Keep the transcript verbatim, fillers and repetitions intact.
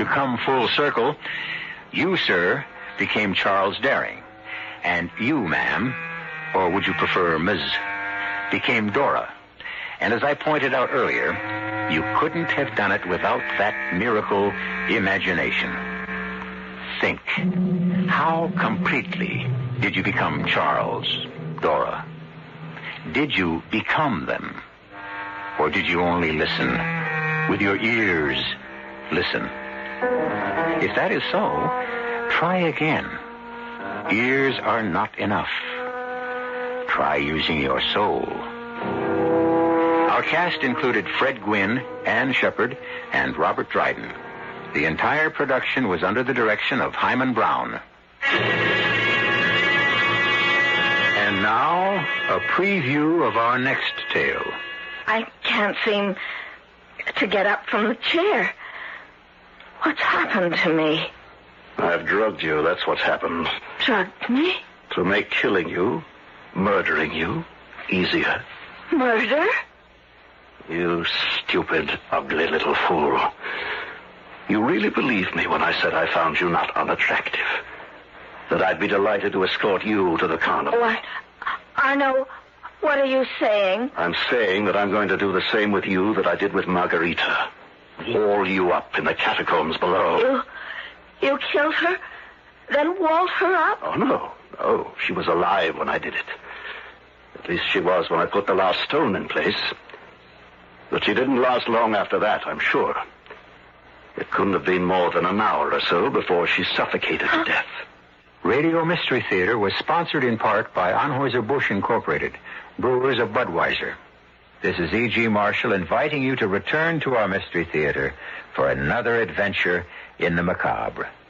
To come full circle, you, sir, became Charles Daring. And you, ma'am, or would you prefer Miz, became Dora. And as I pointed out earlier, you couldn't have done it without that miracle imagination. Think, how completely did you become Charles, Dora? Did you become them? Or did you only listen? With your ears, listen. If that is so, try again. Ears are not enough. Try using your soul. Our cast included Fred Gwynne, Ann Shepard, and Robert Dryden. The entire production was under the direction of Hyman Brown. And now, a preview of our next tale. I can't seem to get up from the chair. What's happened to me? I've drugged you, that's what's happened. Drugged me? To make killing you, murdering you, easier. Murder? You stupid, ugly little fool. You really believed me when I said I found you not unattractive. That I'd be delighted to escort you to the carnival. What? Arno, what are you saying? I'm saying that I'm going to do the same with you that I did with Margarita. Wall you up in the catacombs below. You... you killed her? Then walled her up? Oh, no. No, she was alive when I did it. At least she was when I put the last stone in place. But she didn't last long after that, I'm sure. It couldn't have been more than an hour or so before she suffocated to death. Radio Mystery Theater was sponsored in part by Anheuser-Busch Incorporated, brewers of Budweiser. This is E G. Marshall inviting you to return to our Mystery Theater for another adventure in the macabre.